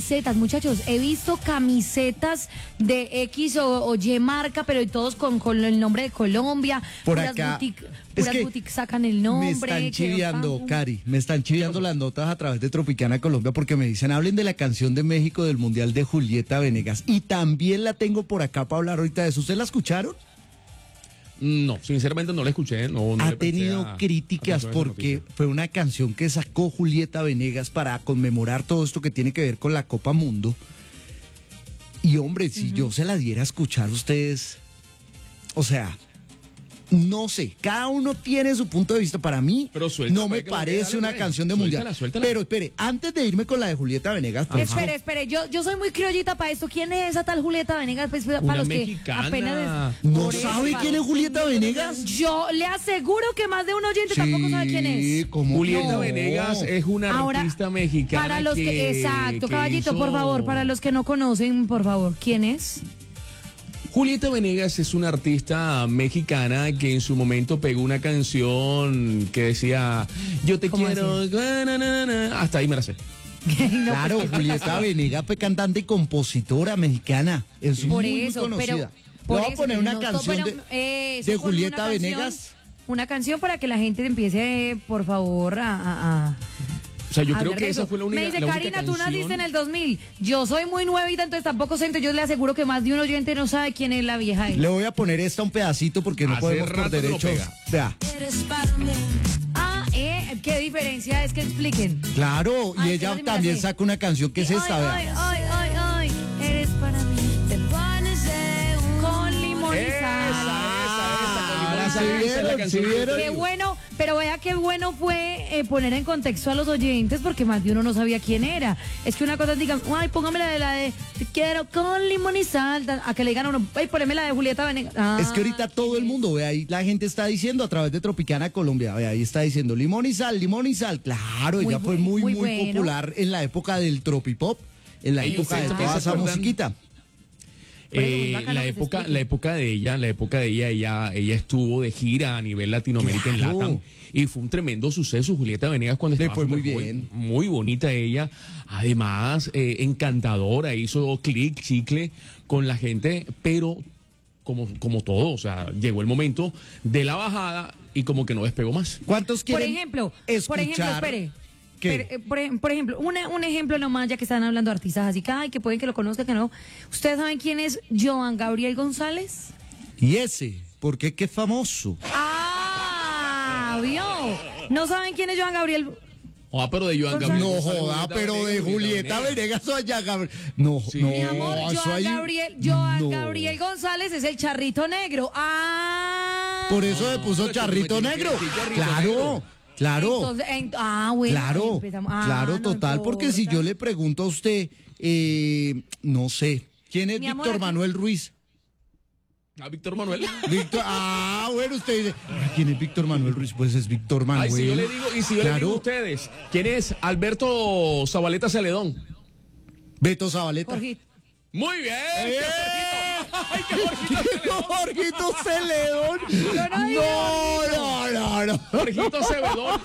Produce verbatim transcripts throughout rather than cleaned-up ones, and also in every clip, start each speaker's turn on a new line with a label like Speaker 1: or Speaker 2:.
Speaker 1: camisetas, muchachos. He visto camisetas de X o, o Y marca, pero todos con, con el nombre de Colombia.
Speaker 2: Por
Speaker 1: puras
Speaker 2: acá.
Speaker 1: Boutique,
Speaker 2: Es
Speaker 1: puras
Speaker 2: que
Speaker 1: boutiques sacan el nombre.
Speaker 2: Me están
Speaker 1: que
Speaker 2: chiviando,
Speaker 1: fan-
Speaker 2: Cari, me están chiviando las notas a través de Tropicana Colombia porque me dicen, hablen de la canción de México del Mundial de Julieta Venegas. Y también la tengo por acá para hablar ahorita de eso. ¿Ustedes la escucharon?
Speaker 3: No, sinceramente no la escuché. No, no
Speaker 2: Ha
Speaker 3: le presté
Speaker 2: tenido
Speaker 3: a-
Speaker 2: críticas
Speaker 3: atención a esa
Speaker 2: porque
Speaker 3: noticia.
Speaker 2: fue una canción que sacó Julieta Venegas para conmemorar todo esto que tiene que ver con la Copa Mundo. Y hombre, si yo se la diera a escuchar a ustedes, o sea, no sé, cada uno tiene su punto de vista. Para mí,
Speaker 3: Pero suéltala,
Speaker 2: no me
Speaker 3: pues, que lo
Speaker 2: parece
Speaker 3: dale,
Speaker 2: una
Speaker 3: pues.
Speaker 2: canción de
Speaker 3: Suéltala,
Speaker 2: mundial.
Speaker 3: suéltala.
Speaker 2: Pero espere, antes de irme con la de Julieta Venegas, pues,
Speaker 1: Espere, espere, yo, yo soy muy criollita para esto. ¿Quién es esa tal Julieta Venegas? Pues, para
Speaker 3: Una
Speaker 1: los
Speaker 3: mexicana.
Speaker 1: que apenas...
Speaker 2: ¿no
Speaker 1: Por eso,
Speaker 2: sabe
Speaker 1: para-
Speaker 2: quién es Julieta Venegas?
Speaker 1: Yo le aseguro que más de un oyente tampoco sabe quién es.
Speaker 2: ¿cómo
Speaker 3: Julieta
Speaker 2: no?
Speaker 3: Venegas es una
Speaker 1: Ahora,
Speaker 3: artista mexicana.
Speaker 1: Para los que, exacto,
Speaker 3: que
Speaker 1: caballito,
Speaker 3: hizo-
Speaker 1: por favor, para los que no conocen, por favor, ¿quién es?
Speaker 3: Julieta Venegas es una artista mexicana que en su momento pegó una canción que decía yo te
Speaker 1: ¿Cómo
Speaker 3: quiero, na, na, na, na. Hasta ahí me la sé.
Speaker 1: No,
Speaker 2: Claro,
Speaker 1: pues,
Speaker 2: Julieta Venegas fue cantante y compositora mexicana. Es
Speaker 1: por
Speaker 2: muy,
Speaker 1: eso,
Speaker 2: muy conocida.
Speaker 1: pero por
Speaker 2: Le voy a
Speaker 1: eso,
Speaker 2: poner una
Speaker 1: no,
Speaker 2: canción
Speaker 1: pero,
Speaker 2: de,
Speaker 1: eso,
Speaker 2: de
Speaker 1: ponme
Speaker 2: Julieta
Speaker 1: una canción,
Speaker 2: Venegas.
Speaker 1: Una canción para que la gente empiece, por favor, a... a- a-
Speaker 3: O sea, yo
Speaker 1: a
Speaker 3: creo
Speaker 1: hablar
Speaker 3: que
Speaker 1: de
Speaker 3: esa
Speaker 1: eso.
Speaker 3: fue la única
Speaker 1: Me dice,
Speaker 3: la única
Speaker 1: Karina, tú
Speaker 3: canción.
Speaker 1: naciste en el dos mil. Yo soy muy nuevita, entonces tampoco sé. Entonces yo le aseguro que más de un oyente no sabe quién es la vieja.
Speaker 2: Le voy a poner esta un pedacito porque no
Speaker 3: Hace
Speaker 2: podemos por
Speaker 3: rato que lo
Speaker 2: derechos.
Speaker 3: pega.
Speaker 2: Vea,
Speaker 1: Ah, ¿eh? ¿Qué diferencia es que expliquen?
Speaker 2: claro, y
Speaker 1: Ay,
Speaker 2: ella
Speaker 1: esa sí me la
Speaker 2: también
Speaker 1: sé.
Speaker 2: saca una canción que es
Speaker 1: Ay,
Speaker 2: esta,
Speaker 1: ay,
Speaker 2: vea.
Speaker 1: ay, ay, ay, eres para mí. Te pones de un- Con limón y
Speaker 3: Esa,
Speaker 1: sal.
Speaker 3: esa, esa, con limón y
Speaker 2: Ah,
Speaker 3: sal,
Speaker 2: ¿sí
Speaker 3: esa es la
Speaker 2: vieron?
Speaker 3: canción
Speaker 2: ¿Sí
Speaker 3: que
Speaker 2: vieron?
Speaker 3: te
Speaker 1: Qué
Speaker 3: digo.
Speaker 1: bueno, pero vea qué bueno fue eh, poner en contexto a los oyentes porque más de uno no sabía quién era. Es que una cosa digan, ay, póngame la de la de te quiero con limón y sal, a que le digan a uno, ay, poneme la de Julieta Venegas. Ah,
Speaker 2: Es que ahorita todo el mundo, ve ahí, la gente está diciendo a través de Tropicana Colombia, ve ahí está diciendo limón y sal, limón y sal. Claro,
Speaker 1: Muy
Speaker 2: ella fue
Speaker 1: bu-
Speaker 2: muy,
Speaker 1: muy
Speaker 2: muy,
Speaker 1: bueno.
Speaker 2: popular en la época del tropipop, en la
Speaker 3: Ey,
Speaker 2: época de
Speaker 3: ¿ustedes
Speaker 2: toda
Speaker 3: se
Speaker 2: esa
Speaker 3: acuerdan?
Speaker 2: musiquita.
Speaker 3: Eh,
Speaker 1: bacano
Speaker 3: la
Speaker 1: que se
Speaker 3: época,
Speaker 1: explique.
Speaker 3: la época de ella, la época de ella, ella, ella estuvo de gira a nivel Latinoamérica en
Speaker 2: Claro.
Speaker 3: Latam y fue un tremendo suceso. Julieta Venegas cuando
Speaker 2: Le
Speaker 3: estaba
Speaker 2: fue muy
Speaker 3: súper
Speaker 2: bien.
Speaker 3: joven, muy bonita ella, además eh, encantadora, hizo clic, chicle con la gente, pero como, como todo, o sea, llegó el momento de la bajada y como que no despegó más.
Speaker 2: ¿Cuántos
Speaker 1: Por
Speaker 2: quieren
Speaker 1: ejemplo,
Speaker 2: escuchar?
Speaker 1: por ejemplo, espere.
Speaker 2: ¿Qué?
Speaker 1: Pero, eh, por, ej- por ejemplo, una- un ejemplo nomás, ya que están hablando de artistas así que, ay, que pueden que lo conozcan, que no. ¿Ustedes saben quién es Joan Gabriel González?
Speaker 2: Y ese, porque qué famoso.
Speaker 1: ¡Ah! ¿Vio? ¿No saben quién es Joan Gabriel?
Speaker 3: Ah, pero de Joan
Speaker 1: No
Speaker 3: Gabriel.
Speaker 2: No
Speaker 3: González,
Speaker 2: joda,
Speaker 3: Julieta
Speaker 2: pero de
Speaker 3: Venegas,
Speaker 2: Julieta
Speaker 3: Venegas.
Speaker 2: Venegas o allá Gabriel. No,
Speaker 3: Sí.
Speaker 2: no,
Speaker 1: Mi amor,
Speaker 2: eso
Speaker 1: Joan
Speaker 2: ahí-
Speaker 1: Gabriel, Joan
Speaker 2: no.
Speaker 1: Gabriel González es el charrito negro. ¡Ah!
Speaker 2: Por eso le puso
Speaker 3: pero
Speaker 2: charrito
Speaker 3: que no me
Speaker 2: negro.
Speaker 3: tiene que decir charrito
Speaker 2: Claro,
Speaker 3: negro.
Speaker 2: claro.
Speaker 1: Entonces, en- ah, bueno. ahí
Speaker 2: Claro,
Speaker 1: empezamos. Ah,
Speaker 2: claro,
Speaker 1: no
Speaker 2: total, porque si
Speaker 1: importa.
Speaker 2: yo le pregunto a usted, eh, no sé, ¿quién es
Speaker 1: Mi amor,
Speaker 2: Víctor
Speaker 1: aquí-
Speaker 2: Manuel Ruiz?
Speaker 3: Ah, Víctor Manuel.
Speaker 2: Víctor, ah, bueno, usted dice, ¿quién es Víctor Manuel Ruiz? Pues es Víctor Manuel.
Speaker 3: Ay, si yo le digo, y si yo le
Speaker 2: Claro.
Speaker 3: digo a ustedes, ¿quién es Alberto Zabaleta Celedón?
Speaker 2: Beto Zabaleta.
Speaker 1: Jorgito.
Speaker 3: Muy bien.
Speaker 2: ¡Eh!
Speaker 3: Ay, qué Jorgito.
Speaker 2: Jorgito Celedón.
Speaker 1: Yo no dije
Speaker 2: No, no, no, no.
Speaker 3: Jorgito Cebedón.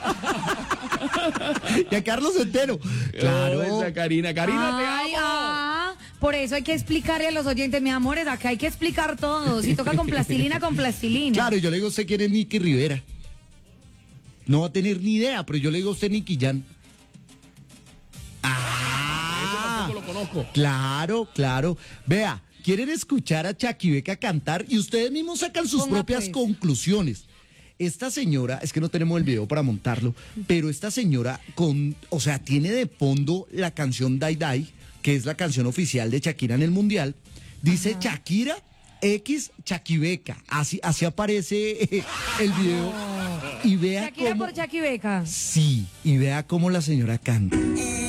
Speaker 2: Y a Carlos Entero. Claro.
Speaker 3: Esa Karina. Karina,
Speaker 1: Ay,
Speaker 3: te amo.
Speaker 1: ah, por eso hay que explicarle a los oyentes, mis amores, acá hay que explicar todo. Si toca con plastilina, con plastilina.
Speaker 2: Claro, yo le digo a usted quién es Nicky Rivera. No va a tener ni idea, pero yo le digo a usted Nicky Jan. Ah,
Speaker 3: Tampoco lo conozco.
Speaker 2: claro, claro. Vea, quieren escuchar a Chaquibeca cantar y ustedes mismos sacan sus
Speaker 1: Ponga,
Speaker 2: propias
Speaker 1: pues.
Speaker 2: conclusiones. Esta señora, es que no tenemos el video para montarlo, pero esta señora con, o sea, tiene de fondo la canción Dai Dai, que es la canción oficial de Shakira en el Mundial. Dice Shakira X Chaquibeca. Así, así aparece eh, el video. Y vea
Speaker 1: Shakira
Speaker 2: cómo.
Speaker 1: por Shakira Beca.
Speaker 2: Sí, y vea cómo la señora canta.